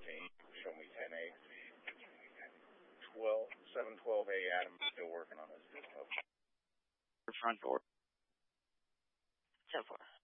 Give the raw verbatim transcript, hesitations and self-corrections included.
fourteen. Show me ten A. twelve, seven twelve A, Adam, still working on this. The front door. ten four.